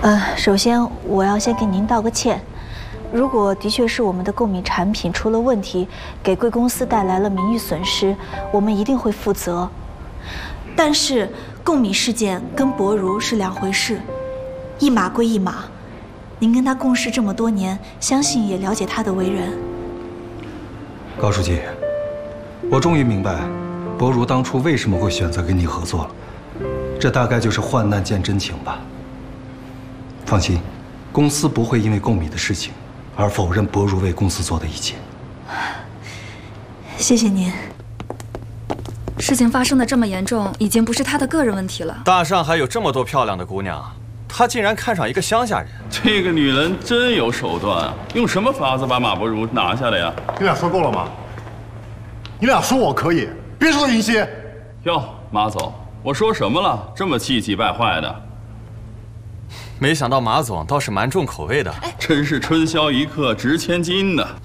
首先我要先给您道个歉。如果的确是我们的贡米产品出了问题，给贵公司带来了名誉损失，我们一定会负责。但是贡米事件跟博如是两回事，一码归一码。您跟他共事这么多年，相信也了解他的为人。 高书记，我终于明白，博如当初为什么会选择跟你合作了。这大概就是患难见真情吧。放心，公司不会因为贡米的事情而否认博如为公司做的一切。 谢谢您。 事情发生的这么严重，已经不是他的个人问题了。 大上海有这么多漂亮的姑娘，他竟然看上一个乡下人。 这个女人真有手段啊！用什么法子把马伯如拿下来呀？ 你俩说够了吗？你俩说我可以，别说云溪。 哟，马总，我说什么了？这么气急败坏的。 没想到马总倒是蛮重口味的， 真是春宵一刻值千金呢。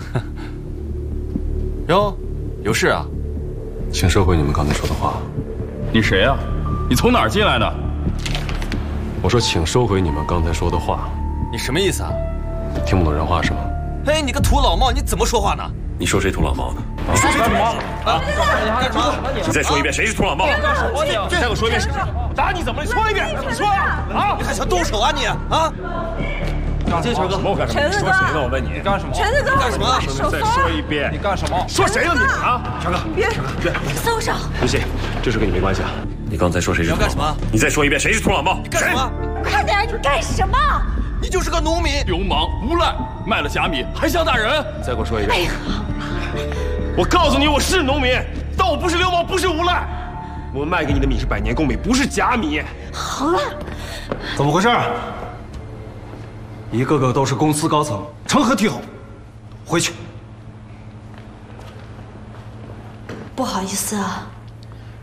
哟，有事啊？ 请收回你们刚才说的话。 你谁呀？你从哪儿进来的？ 我说，请收回你们刚才说的话。 你什么意思啊？ 听不懂人话是吗？ 哎，你个土老帽，你怎么说话呢？ 你说谁土老帽呢？ 你说谁土老帽啊？干什么？ 你再说一遍，谁是土老帽？ 你再给我说一遍，打你怎么了？说一遍，你说啊！啊！你还想动手啊你？啊！ 这陈哥，什么？我干什么？说谁呢？我问你，你干什么？ 陈子哥， 干什么？ 再说一遍， 你干什么？ 说谁了你啊？陈哥， 别松手！ 云溪，这事跟你没关系啊。你刚才说谁是土老帽？ 你要干什么？ 你再说一遍，谁是土老帽？ 你干什么？ 快点！你干什么？ 你就是个农民， 流氓无赖，卖了假米还想打人？ 再给我说一遍。 哎呀！ 我告诉你，我是农民，但我不是流氓，不是无赖。我卖给你的米是百年贡米，不是假米。 好了， 怎么回事？一个个都是公司高层，成何体统？回去。 不好意思啊。